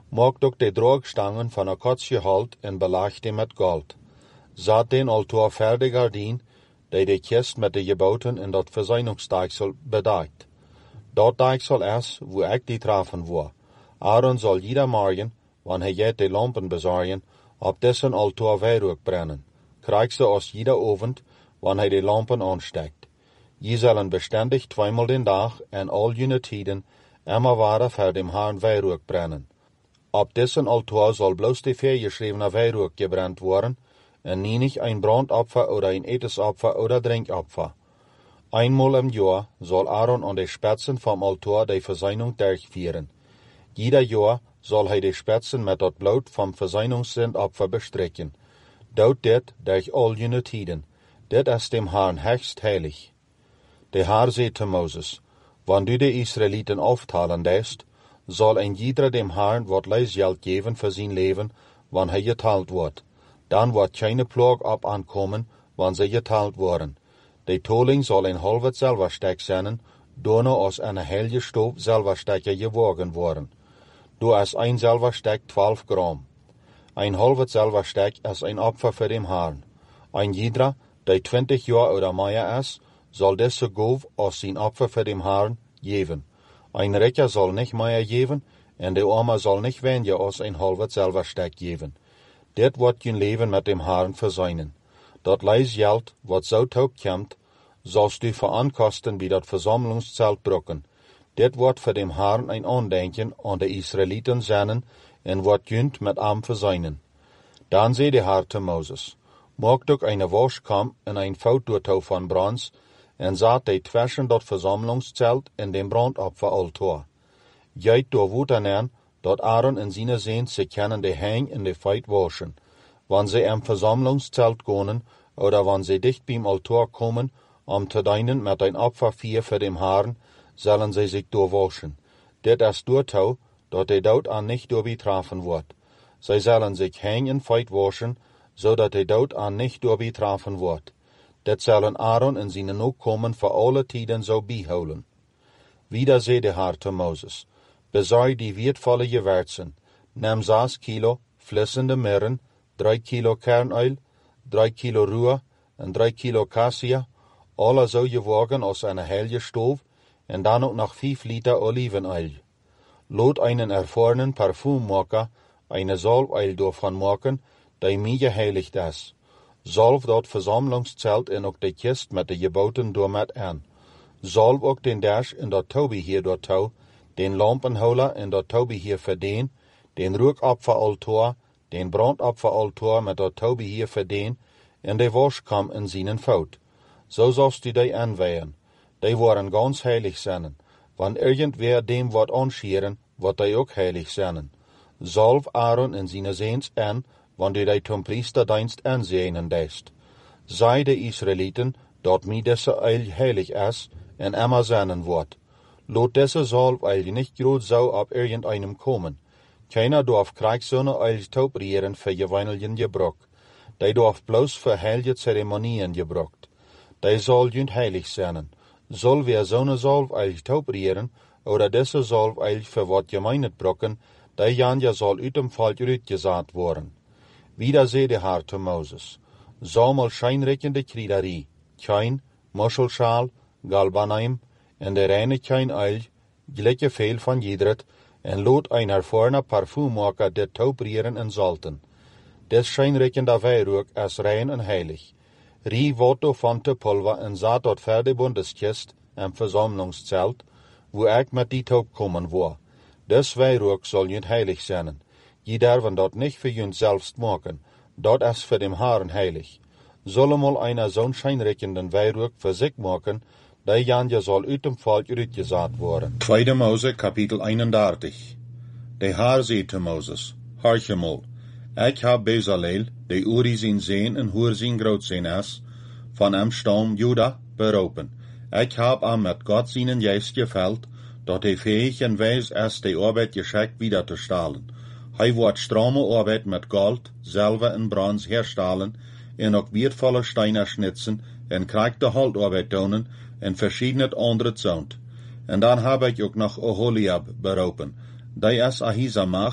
Maakt ook de droogstangen van een kotsje halt en belag die met gold. Zat den altaar fertig ardien, die de kist met de geboten in dat verzuiningsdeiksel bedekt. Dat deiksel is, wo ik die trafen war. Aaron zal jeder morgen, wanneer hij de lampen bezorgen, op dessen altaar wierook brennen. Krijgt ze als jeder avond, wanneer hij de lampen aansteckt. Je zullen beständig tweemaal den dag en al jene tiden immer ware voor dem Herrn wierook brennen. Op dessen altaar zal bloos de voorgeschriebene wierook gebrannt worden, en niet ein Brandopfer oder ein Etesopfer oder Drinkopfer. Einmal im Jahr soll Aaron an de Spitzen vom Altar de Versöhnung durchführen. Jeder Jahr soll hij de Spitzen mit dat Blut vom Versöhnungssündopfer bestrecken. Dout dit durch all jene tiden. Dit is dem Herrn höchst heilig. De Herr zei zu Moses, wann du de Israeliten aufteilen lässt, soll ein jeder dem Herrn wat Leisgeld geben für sein Leben, wann hij geteilt wird. Dan wordt keine Plag op aankomen, wann sie geteilt worden. De toling soll ein halbes Silberstek zijn, daarna als een hele stof Silberstekke gewogen worden. Du is ein Silberstek 12 Gramm. Ein halbes Silberstek is ein Opfer für den Herrn. Ein jeder, der 20 Jahre oder mehr ist, soll diese Gove als sein Opfer für den Herrn geben. Ein Reicher soll nicht mehr geben, und der Arme soll nicht weniger als ein halbes Silberstek geben. Dit wordt je leven met dem Herrn verzuinen. Dat Leisgeld, wat zo taub komt, sollst du verankosten bij dat Versammlungszelt brucken. Dit wordt voor dem Herrn ein Andenken an de Israeliten zijn en wordt junt met am verzuinen. Dan zei de Herr te Moses, maak ook eine Waschkam en ein Foutdoortouw van brons, en zat de zwischen dat Versammlungszelt en dem Brandopferaltaar. Jeit door woeten aan, dat Aaron en zijn zoon ze kunnen de hang in de feit waschen. Wann sie am Versammlungszelt gehen, oder wann sie dicht beim Altar kommen, te dienen met ein Opfervier für dem Herrn, sollen sie sich waschen. Dit is doortouw, dat de dood aan nicht betrafen wordt. Sie sollen sich hang in feit waschen, zodat de dood aan nicht betrafen wordt. Dit zullen Aaron en zijn ook komen voor alle tiden zo bijhouden. Wieder zei de Herr te Moses, bezorg die wertvolle Gewürzen. Neem 6 Kilo flissende Mirren, 3 Kilo Kernöl, 3 Kilo Ruhe en 3 Kilo Cassia, alle zo gewogen als een hele stoof, en dan ook nog 5 Liter Olivenöl. Laat einen erfahrenen Parfummaker eine Salböl davon maken, die mir geheiligt is. Salb dat Versammlungszelt en ook de kist met de geboten door met aan. Salb ook den Dash in dat Tobi hier door touw, den Lampenholer en dat Tobi hier verdien, den Rookopferaltaar, den Brandopferaltaar met dat Tobi hier verdien, en de Waschkam in zijn fout. Zo zost du die aanweihen. Die worden ganz heilig zijn. Wann irgendwer dem wat anschieren, wat die ook heilig zijn. Salv Aaron en zijn zoons aan, wann du die zum Priesterdienst aanzien deest. Sei de Israeliten, dat mi deze eil heilig is, en immer zijn wordt. Laat deze Salbeil nicht groot zo op irgendeinem komen. Keiner darf Kriegssonne eil taubrieren für gewöhnlichen Gebrauch. Die darf bloß für heilige Zeremonien gebraucht. Die soll jünd heilig sein. Soll wer so'ne Salbeil taubrieren, oder diese Salbeil für wat gemeinet brocken, die Janja soll uit dem Volk uitgesaat worden. Wieder zei de Herr te Moses, sammel scheinreckende Kriederie, kein, Muschelschal, Galbanaim, en de reine kein Öl, gelijke veel van jedret, en laat een ervarener Parfummaker dit taubrieren en salten. Des scheinreckende wierook is rein en heilig. Rie wat van te pulver en zat dat ver Bundeskist en Versammlungszelt, wo ik met die taub komen war. Des wierook soll jünd heilig zijn. Je derven dat nicht für jünd selbst maken, dat is für dem Herrn heilig. Solle mal einer zo'n scheinreckenden wierook für sich maken, die Janja soll uit dem Volk uitgesaat worden. 2. Mose, Kapitel 31. De Herr zei te Moses, Horche mal, ik heb Bezaleel, de Uri zijn zoon en Hur zijn grootzoon is, van hem stam Juda beroepen. Ik heb hem met God zijn geest geveld, dat hij fähig en wijs is de arbeid geschickt wieder te stalen. Hij wordt strome arbeid met gold, zilver en brons herstellen, en ook wertvolle steiner schnitsen, en krijgt de holdarbeid doen, en verschiedene andere zond. En dan heb ik ook nog Oholiab beroepen. Die is Ahisamach,